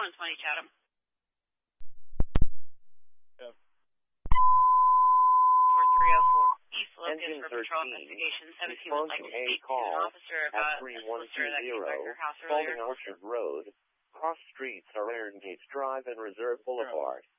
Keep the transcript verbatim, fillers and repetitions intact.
one twenty Chatham. Yeah. four three oh four East Locust Engine for patrol thirteen, investigation. seventeen would like to respond to speak a to an call officer at about a three one solicitor two that came zero, back to her house Spalding earlier. Orchard Road. Cross streets are Iron Gates Drive and Reserve Boulevard.